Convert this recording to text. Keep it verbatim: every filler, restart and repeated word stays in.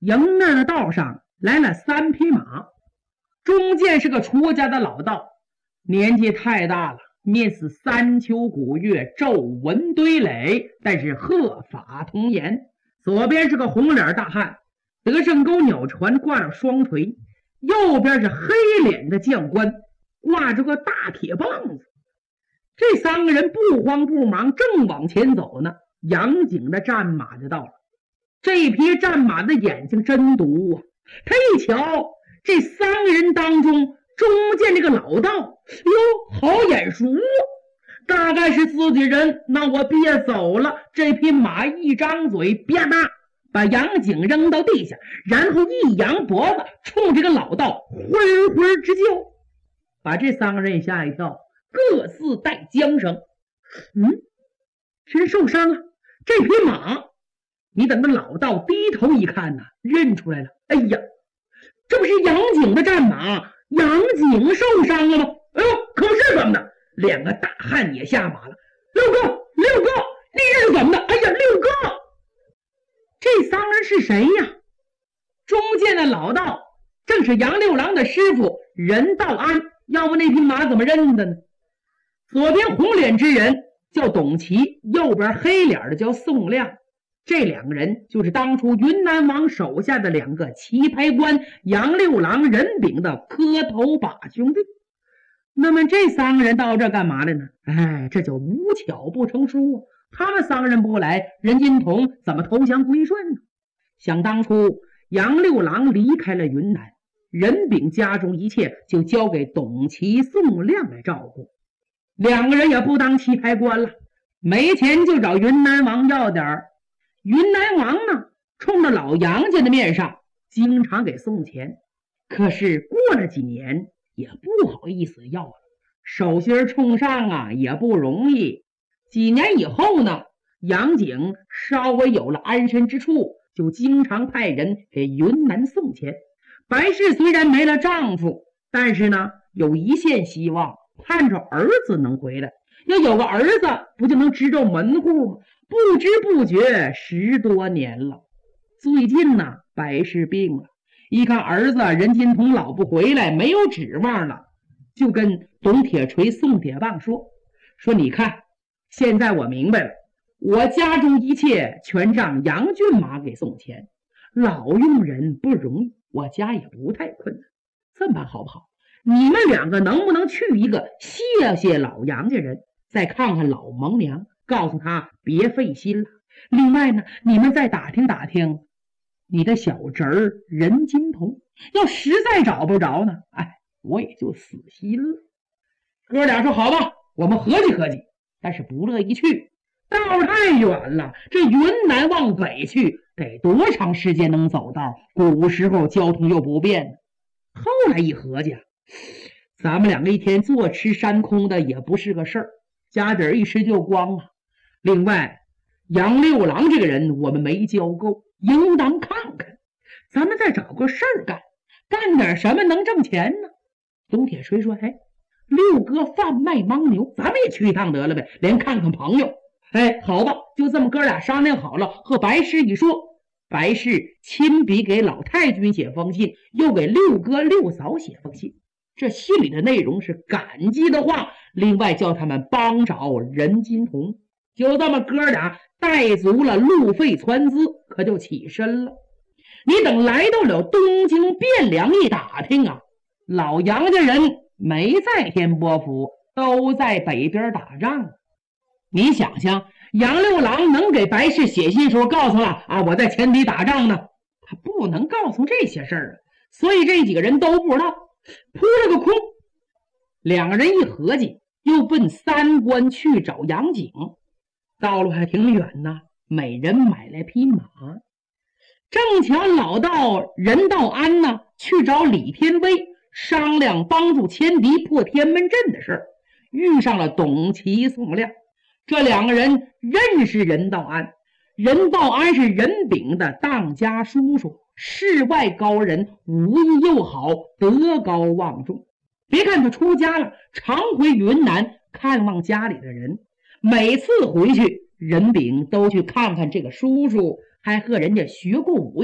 迎面的道上来了三匹马，中间是个出家的老道，年纪太大了，面似三秋古月，皱纹堆垒，但是鹤发童颜。左边是个红脸大汉，德胜沟鸟船挂着双锤，右边是黑脸的将官，挂着个大铁棒子。这三个人不慌不忙，正往前走呢，杨景的战马就到了。这匹战马的眼睛真毒啊，他一瞧这三个人当中中间这个老道，哟，好眼熟啊，大概是自己人，那我别走了。这匹马一张嘴，啪嗒把杨景扔到地下，然后一扬脖子冲这个老道昏昏直叫，把这三个人也吓一跳，各自带缰绳。嗯，谁受伤了？这匹马。你等着老道低头一看呢，认出来了。哎呀，这不是杨景的战马，杨景受伤了吗？哎呦，可不是怎么的？两个大汉也下马了。六哥，六哥，你这是怎么的？哎呀，六哥，这三人是谁呀？中间的老道正是杨六郎的师傅任道安，要不那匹马怎么认的呢？左边红脸之人叫董齐，右边黑脸的叫宋亮。这两个人就是当初云南王手下的两个棋牌官杨六郎、任炳的磕头把兄弟。那么这三个人到这干嘛来呢？哎，这就无巧不成书啊！他们三个人不来，任金童怎么投降归顺呢？想当初杨六郎离开了云南，任炳家中一切就交给董齐、宋亮来照顾，两个人也不当棋牌官了，没钱就找云南王要点儿。云南王呢，冲着老杨家的面上经常给送钱，可是过了几年也不好意思要了，手心冲上啊也不容易。几年以后呢，杨景稍微有了安身之处，就经常派人给云南送钱。白氏虽然没了丈夫，但是呢有一线希望，盼着儿子能回来。要有个儿子，不就能支着门户吗？不知不觉十多年了。最近呢，白氏病了，一看儿子任金童老不回来，没有指望了，就跟董铁锤、宋铁棒说说你看，现在我明白了，我家中一切全让杨骏马给送钱，老用人不容易，我家也不太困难。这么办好不好？你们两个能不能去一个谢谢老杨家人，再看看老蒙娘，告诉他别费心了。另外呢，你们再打听打听你的小侄儿任金童，要实在找不着呢，哎，我也就死心了。哥俩说好吧，我们合计合计，但是不乐意去，道太远了，这云南往北去得多长时间能走到？古时候交通又不便。后来一合计，咱们两个一天坐吃山空的也不是个事儿，家底儿一吃就光啊。另外杨六郎这个人我们没教够，应当看看，咱们再找个事儿干，干点什么能挣钱呢？董铁锤说，哎，六哥贩卖牦牛，咱们也去一趟得了呗，连看看朋友。哎，好吧，就这么哥俩商量好了，和白氏一说，白氏亲笔给老太君写封信，又给六哥六嫂写封信，这信里的内容是感激的话，另外叫他们帮找任金童。就这么哥俩带足了路费船资，可就起身了。你等来到了东京汴梁一打听啊，老杨家人没在天波府，都在北边打仗。你想想，杨六郎能给白氏写信时候告诉了啊，我在前敌打仗呢，他不能告诉这些事儿啊，所以这几个人都不知道，扑了个空。两个人一合计，又奔三关去找杨景。道路还挺远呢，每人买来匹马。正巧老道任道安呢去找李天威商量帮助千敌破天门阵的事儿，遇上了董齐、宋亮。这两个人认识任道安，任道安是任炳的当家叔叔，世外高人，武艺又好，德高望重。别看他出家了，常回云南看望家里的人，每次回去任炳都去看看这个叔叔，还和人家学过武